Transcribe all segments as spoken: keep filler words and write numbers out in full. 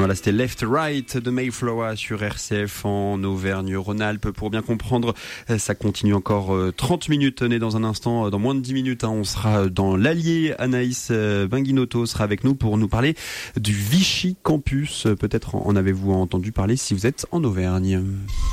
Voilà, c'était Left Right de Mayflower sur R C F en Auvergne-Rhône-Alpes. Pour bien comprendre, ça continue encore trente minutes. Tenez, dans un instant, dans moins de dix minutes, hein, on sera dans l'Allier. Anaïs Benguinotto sera avec nous pour nous parler du Vichy Campus. Peut-être en avez-vous entendu parler si vous êtes en Auvergne.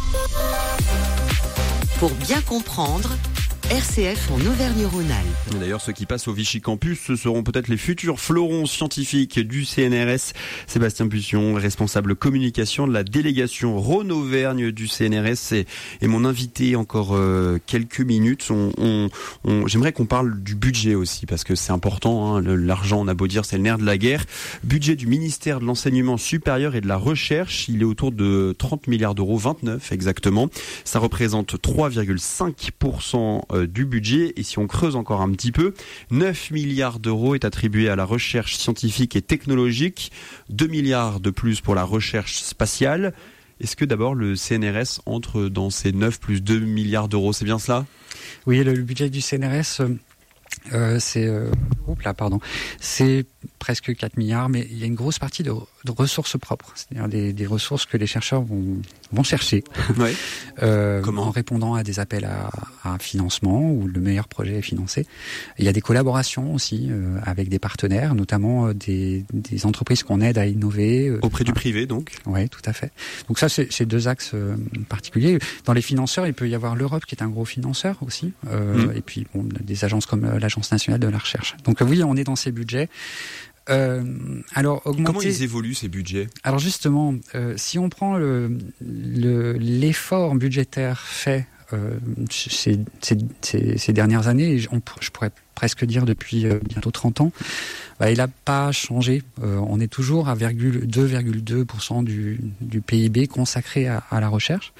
Pour bien comprendre, R C F en Auvergne-Rhône-Alpes. D'ailleurs, ceux qui passent au Vichy Campus, ce seront peut-être les futurs fleurons scientifiques du C N R S. Sébastien Pussion, responsable communication de la délégation Rhône-Auvergne du C N R S, est, est mon invité encore euh, quelques minutes. On, on, on, j'aimerais qu'on parle du budget aussi, parce que c'est important. Hein, le, l'argent, on a beau dire, c'est le nerf de la guerre. Budget du ministère de l'Enseignement supérieur et de la Recherche, il est autour de trente milliards d'euros, vingt-neuf exactement. Ça représente trois virgule cinq pour cent du budget, et si on creuse encore un petit peu, neuf milliards d'euros est attribué à la recherche scientifique et technologique, deux milliards de plus pour la recherche spatiale. Est-ce que d'abord le C N R S entre dans ces neuf plus deux milliards d'euros, c'est bien cela ? Oui, le, le budget du C N R S, euh, c'est, euh, oups là, pardon, c'est presque quatre milliards, mais il y a une grosse partie de, de ressources propres, c'est-à-dire des, des ressources que les chercheurs vont, vont chercher, ouais. euh, Comment ? En répondant à des appels à, à financement où le meilleur projet est financé. Il y a des collaborations aussi euh, avec des partenaires, notamment euh, des, des entreprises qu'on aide à innover. Euh, Auprès du privé, donc ? Oui, tout à fait. Donc ça, c'est, c'est deux axes euh, particuliers. Dans les financeurs, il peut y avoir l'Europe qui est un gros financeur aussi, euh, mmh. et puis bon, des agences comme euh, l'Agence nationale de la recherche. Donc euh, oui, on est dans ces budgets. Euh, alors augmenter... Comment ils évoluent ces budgets ? Alors justement, euh, si on prend le, le, l'effort budgétaire fait euh, ces, ces, ces, ces dernières années, on, je pourrais presque dire depuis euh, bientôt trente ans, bah, il n'a pas changé. Euh, on est toujours à deux virgule deux pour cent du, du P I B consacré à, à la recherche.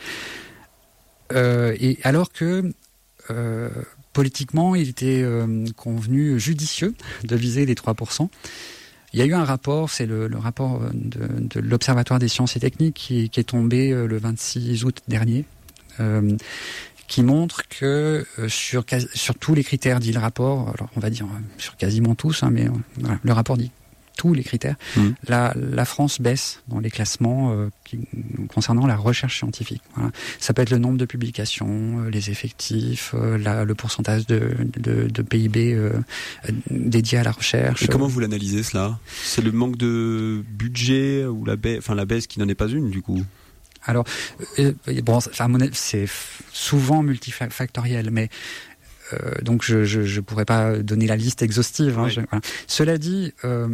Euh, et alors que... Euh, Politiquement, il était euh, convenu judicieux de viser les trois pour cent. Il y a eu un rapport, c'est le, le rapport de, de l'Observatoire des sciences et techniques qui, qui est tombé euh, le vingt-six août dernier, euh, qui montre que euh, sur, sur tous les critères, dit le rapport, alors on va dire sur quasiment tous, hein, mais euh, voilà, le rapport dit tous les critères, mmh. la, la France baisse dans les classements euh, qui, concernant la recherche scientifique. Voilà. Ça peut être le nombre de publications, euh, les effectifs, euh, la, le pourcentage de, de, de P I B euh, dédié à la recherche. Et comment vous l'analysez cela ? C'est le manque de budget ou la baisse, enfin la baisse qui n'en est pas une du coup ? Alors, euh, bon, c'est souvent multifactoriel, mais Euh, donc je, je je pourrais pas donner la liste exhaustive. Hein, oui. je, voilà. Cela dit, euh,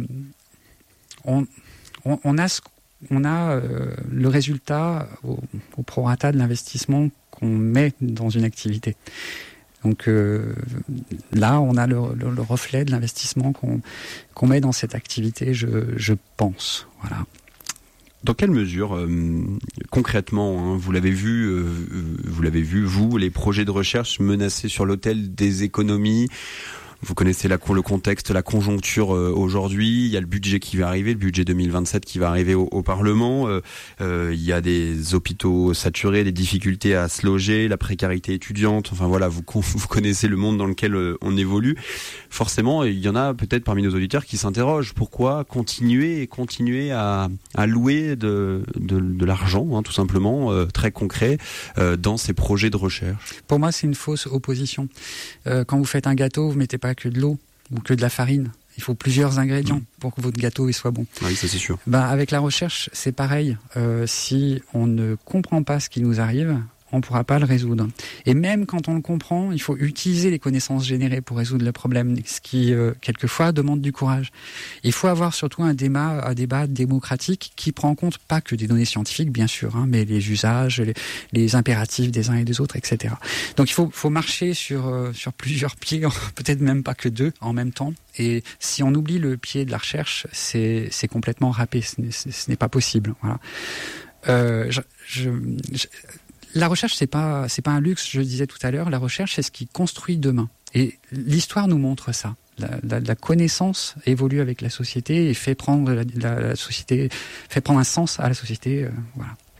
on, on on a ce, on a euh, le résultat au, au prorata de l'investissement qu'on met dans une activité. Donc euh, là, on a le, le, le reflet de l'investissement qu'on qu'on met dans cette activité. Je je pense. Voilà. Dans quelle mesure, euh, concrètement, hein, vous l'avez vu, euh, vous l'avez vu, vous, les projets de recherche menacés sur l'autel des économies. Vous connaissez la, le contexte, la conjoncture euh, aujourd'hui. Il y a le budget qui va arriver, le budget deux mille vingt-sept qui va arriver au, au Parlement. Euh, euh, il y a des hôpitaux saturés, des difficultés à se loger, la précarité étudiante. Enfin voilà, vous, vous connaissez le monde dans lequel euh, on évolue. Forcément, il y en a peut-être parmi nos auditeurs qui s'interrogent. Pourquoi continuer et continuer à, à louer de, de, de l'argent, hein, tout simplement, euh, très concret, euh, dans ces projets de recherche ? Pour moi, c'est une fausse opposition. Euh, quand vous faites un gâteau, vous mettez pas que de l'eau ou que de la farine. Il faut plusieurs ingrédients mmh. pour que votre gâteau il soit bon. Oui, ça c'est sûr. Ben, avec la recherche, c'est pareil. Euh, si on ne comprend pas ce qui nous arrive, on ne pourra pas le résoudre. Et même quand on le comprend, il faut utiliser les connaissances générées pour résoudre le problème, ce qui, euh, quelquefois, demande du courage. Il faut avoir surtout un débat, un débat démocratique qui prend en compte pas que des données scientifiques, bien sûr, hein, mais les usages, les, les impératifs des uns et des autres, et cetera. Donc il faut, faut marcher sur, euh, sur plusieurs pieds, peut-être même pas que deux en même temps. Et si on oublie le pied de la recherche, c'est, c'est complètement râpé. Ce n'est, ce n'est pas possible. Voilà. Euh, je, je, je, La recherche, c'est pas, c'est pas un luxe, je le disais tout à l'heure. La recherche, c'est ce qui construit demain. Et l'histoire nous montre ça. La, la, la connaissance évolue avec la société et fait prendre la, la, la société, fait prendre un sens à la société. Euh, voilà.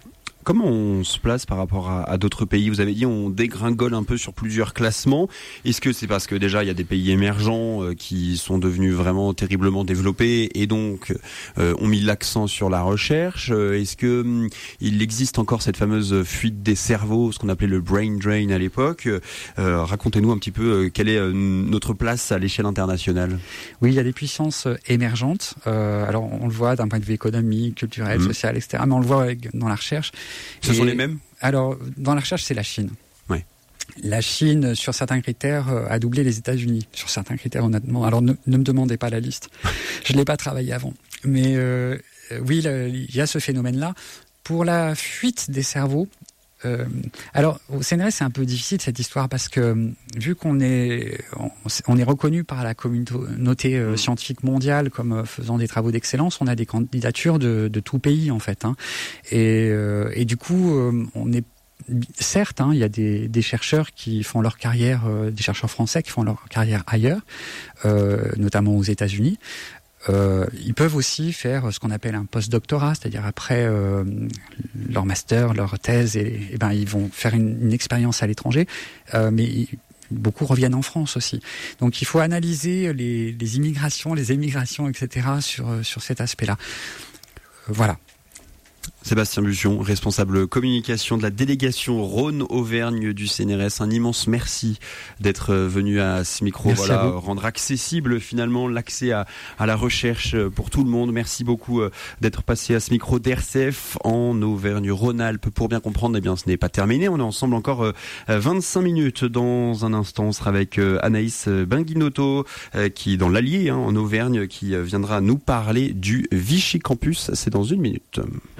Comment on se place par rapport à, à d'autres pays? Vous avez dit on dégringole un peu sur plusieurs classements. Est-ce que c'est parce que déjà il y a des pays émergents euh, qui sont devenus vraiment terriblement développés et donc euh, ont mis l'accent sur la recherche? Est-ce que hum, il existe encore cette fameuse fuite des cerveaux, ce qu'on appelait le brain drain à l'époque? euh, Racontez-nous un petit peu euh, quelle est euh, notre place à l'échelle internationale. Oui, il y a des puissances émergentes. Euh, alors on le voit d'un point de vue économique, culturel, mmh. social, et cetera. Mais on le voit dans la recherche. Ce et sont les mêmes? Alors, dans la recherche, c'est la Chine. Ouais. La Chine, sur certains critères, a doublé les États-Unis. Sur certains critères, honnêtement. Alors, ne, ne me demandez pas la liste. Je ne l'ai pas travaillé avant. Mais euh, oui, il y a ce phénomène-là. Pour la fuite des cerveaux, euh, alors au C N R S, c'est un peu difficile cette histoire parce que vu qu'on est, on, on est reconnu par la communauté euh, scientifique mondiale comme euh, faisant des travaux d'excellence, on a des candidatures de, de tout pays en fait. Hein. Et, euh, et du coup, euh, on est certes, hein, il y a des, des chercheurs qui font leur carrière, euh, des chercheurs français qui font leur carrière ailleurs, euh, notamment aux États-Unis. Euh, ils peuvent aussi faire ce qu'on appelle un post-doctorat, c'est-à-dire après euh, leur master, leur thèse, et, et ben ils vont faire une, une expérience à l'étranger, euh, mais ils, beaucoup reviennent en France aussi. Donc il faut analyser les, les immigrations, les émigrations, et cetera sur sur cet aspect-là. Euh, voilà. Sébastien Buchon, responsable communication de la délégation Rhône-Auvergne du C N R S. Un immense merci d'être venu à ce micro, merci voilà, rendre accessible finalement l'accès à, à la recherche pour tout le monde. Merci beaucoup d'être passé à ce micro d'R C F en Auvergne-Rhône-Alpes. Pour bien comprendre, eh bien, ce n'est pas terminé. On est ensemble encore vingt-cinq minutes. Dans un instant, on sera avec Anaïs Benguinotto, qui dans l'Allier, hein, en Auvergne, qui viendra nous parler du Vichy Campus. C'est dans une minute.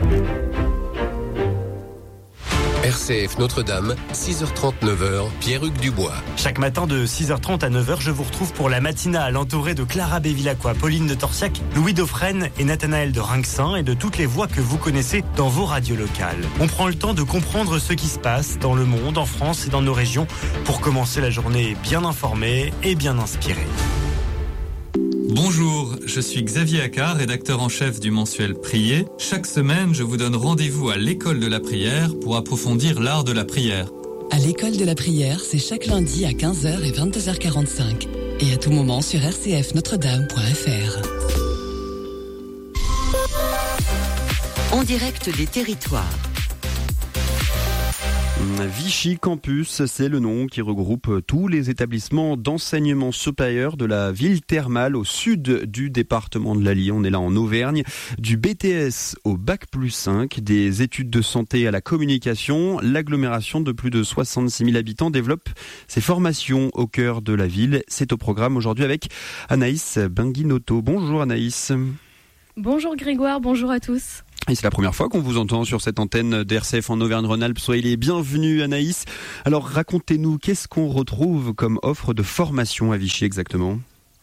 R C F Notre-Dame, six heures trente, neuf heures, Pierruc Dubois. Chaque matin de six heures trente à neuf heures, je vous retrouve pour la matinale entourée de Clara Bévilacqua, Pauline de Torsiac, Louis Dauphren et Nathanaël de Rinxin et de toutes les voix que vous connaissez dans vos radios locales. On prend le temps de comprendre ce qui se passe dans le monde, en France et dans nos régions pour commencer la journée bien informée et bien inspirée. Bonjour, je suis Xavier Accard, rédacteur en chef du mensuel Prier. Chaque semaine, je vous donne rendez-vous à l'école de la prière pour approfondir l'art de la prière. À l'école de la prière, c'est chaque lundi à quinze heures et vingt-deux heures quarante-cinq. Et à tout moment sur r c f notre dame point f r. En direct des territoires. Vichy Campus, c'est le nom qui regroupe tous les établissements d'enseignement supérieur de la ville thermale au sud du département de l'Allier. On est là en Auvergne, du B T S au bac plus cinq, des études de santé à la communication. L'agglomération de plus de soixante-six mille habitants développe ses formations au cœur de la ville. C'est au programme aujourd'hui avec Anaïs Benguinotto. Bonjour Anaïs. Bonjour Grégoire, bonjour à tous. Et c'est la première fois qu'on vous entend sur cette antenne d'R C F en Auvergne-Rhône-Alpes. Soyez les bienvenus Anaïs. Alors racontez-nous, qu'est-ce qu'on retrouve comme offre de formation à Vichy exactement ?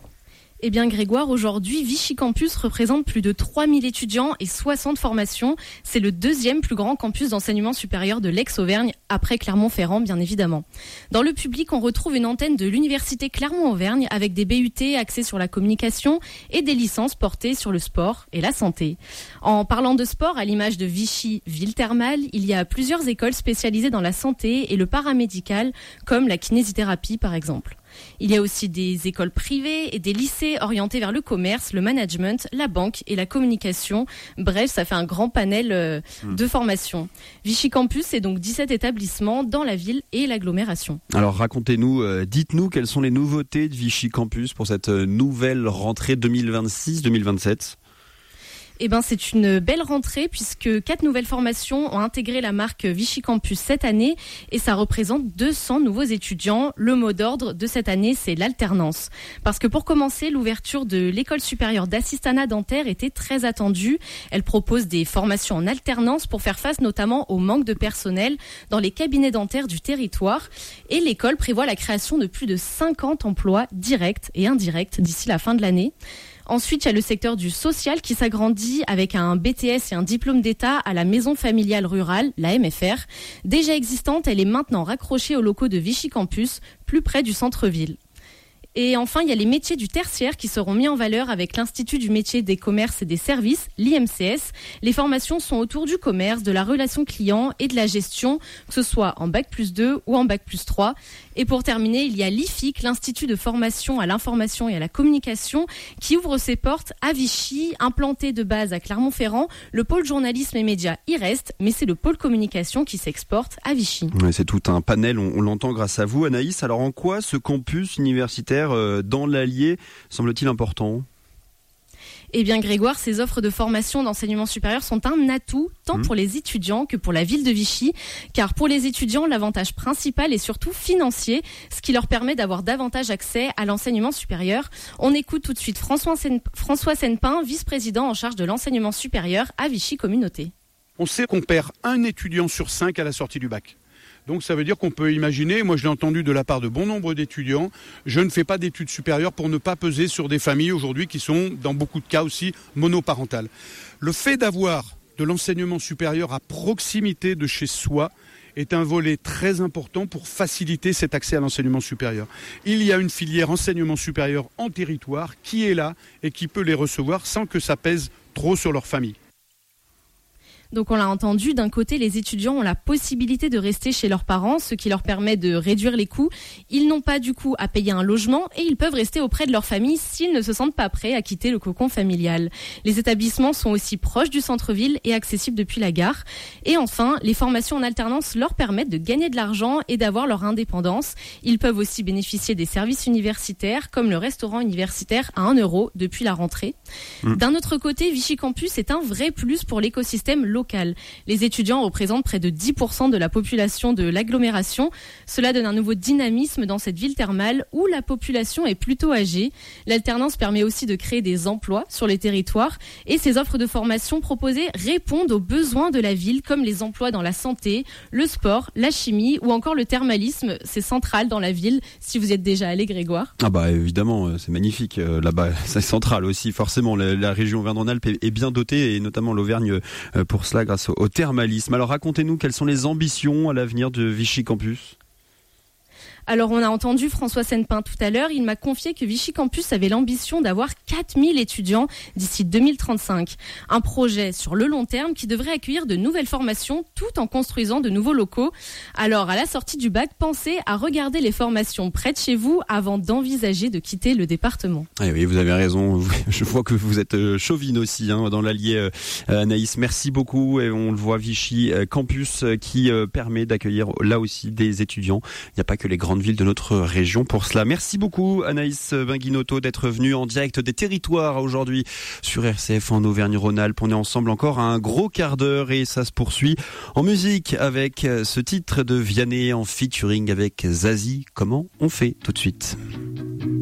Eh bien Grégoire, aujourd'hui, Vichy Campus représente plus de trois mille étudiants et soixante formations. C'est le deuxième plus grand campus d'enseignement supérieur de l'ex-Auvergne, après Clermont-Ferrand bien évidemment. Dans le public, on retrouve une antenne de l'université Clermont-Auvergne avec des B U T axés sur la communication et des licences portées sur le sport et la santé. En parlant de sport, à l'image de Vichy Ville Thermale, il y a plusieurs écoles spécialisées dans la santé et le paramédical, comme la kinésithérapie par exemple. Il y a aussi des écoles privées et des lycées orientés vers le commerce, le management, la banque et la communication. Bref, ça fait un grand panel euh, mmh. de formations. Vichy Campus, c'est donc dix-sept établissements dans la ville et l'agglomération. Alors racontez-nous, euh, dites-nous quelles sont les nouveautés de Vichy Campus pour cette nouvelle rentrée deux mille vingt-six deux mille vingt-sept. Eh ben, c'est une belle rentrée puisque quatre nouvelles formations ont intégré la marque Vichy Campus cette année et ça représente deux cents nouveaux étudiants. Le mot d'ordre de cette année, c'est l'alternance. Parce que pour commencer, l'ouverture de l'école supérieure d'assistanat dentaire était très attendue. Elle propose des formations en alternance pour faire face notamment au manque de personnel dans les cabinets dentaires du territoire. Et l'école prévoit la création de plus de cinquante emplois directs et indirects d'ici la fin de l'année. Ensuite, il y a le secteur du social qui s'agrandit avec un B T S et un diplôme d'État à la maison familiale rurale, la M F R. Déjà existante, elle est maintenant raccrochée aux locaux de Vichy Campus, plus près du centre-ville. Et enfin, il y a les métiers du tertiaire qui seront mis en valeur avec l'Institut du métier des commerces et des services, l'I M C S. Les formations sont autour du commerce, de la relation client et de la gestion, que ce soit en bac plus deux ou en bac plus trois. Et pour terminer, il y a l'I F I C, l'Institut de formation à l'information et à la communication, qui ouvre ses portes à Vichy, implanté de base à Clermont-Ferrand. Le pôle journalisme et médias y reste, mais c'est le pôle communication qui s'exporte à Vichy. Ouais, c'est tout un panel, on, on l'entend grâce à vous, Anaïs. Alors en quoi ce campus universitaire dans l'Allier semble-t-il important ? Eh bien Grégoire, ces offres de formation d'enseignement supérieur sont un atout tant mmh. pour les étudiants que pour la ville de Vichy, car pour les étudiants, l'avantage principal est surtout financier, ce qui leur permet d'avoir davantage accès à l'enseignement supérieur. On écoute tout de suite François, Sen- François Sennepin, vice-président en charge de l'enseignement supérieur à Vichy Communauté. On sait qu'on perd un étudiant sur cinq à la sortie du bac. Donc ça veut dire qu'on peut imaginer, moi je l'ai entendu de la part de bon nombre d'étudiants, je ne fais pas d'études supérieures pour ne pas peser sur des familles aujourd'hui qui sont dans beaucoup de cas aussi monoparentales. Le fait d'avoir de l'enseignement supérieur à proximité de chez soi est un volet très important pour faciliter cet accès à l'enseignement supérieur. Il y a une filière enseignement supérieur en territoire qui est là et qui peut les recevoir sans que ça pèse trop sur leur famille. Donc on l'a entendu, d'un côté, les étudiants ont la possibilité de rester chez leurs parents, ce qui leur permet de réduire les coûts. Ils n'ont pas du coup à payer un logement et ils peuvent rester auprès de leur famille s'ils ne se sentent pas prêts à quitter le cocon familial. Les établissements sont aussi proches du centre-ville et accessibles depuis la gare. Et enfin, les formations en alternance leur permettent de gagner de l'argent et d'avoir leur indépendance. Ils peuvent aussi bénéficier des services universitaires comme le restaurant universitaire à un euro depuis la rentrée. Mmh. D'un autre côté, Vichy Campus est un vrai plus pour l'écosystème local. Les étudiants représentent près de dix pour cent de la population de l'agglomération. Cela donne un nouveau dynamisme dans cette ville thermale où la population est plutôt âgée. L'alternance permet aussi de créer des emplois sur les territoires et ces offres de formation proposées répondent aux besoins de la ville comme les emplois dans la santé, le sport, la chimie ou encore le thermalisme. C'est central dans la ville si vous êtes déjà allé, Grégoire. Ah bah évidemment, c'est magnifique là-bas, c'est central aussi forcément. La, la région Auvergne-Rhône-Alpes est, est bien dotée et notamment l'Auvergne pour cela grâce au, au thermalisme. Alors racontez-nous quelles sont les ambitions à l'avenir de Vichy Campus. Alors on a entendu François Sennepin tout à l'heure, il m'a confié que Vichy Campus avait l'ambition d'avoir quatre mille étudiants d'ici deux mille trente-cinq. Un projet sur le long terme qui devrait accueillir de nouvelles formations tout en construisant de nouveaux locaux. Alors à la sortie du bac, pensez à regarder les formations près de chez vous avant d'envisager de quitter le département. Ah oui, vous avez raison, je vois que vous êtes chauvine aussi hein, dans l'Allier, Anaïs. Merci beaucoup et on le voit, Vichy Campus qui permet d'accueillir là aussi des étudiants. Il n'y a pas que les grands ville de notre région pour cela. Merci beaucoup Anaïs Benguinotto d'être venue en direct des territoires aujourd'hui sur R C F en Auvergne-Rhône-Alpes. On est ensemble encore à un gros quart d'heure et ça se poursuit en musique avec ce titre de Vianney en featuring avec Zazie. Comment on fait tout de suite?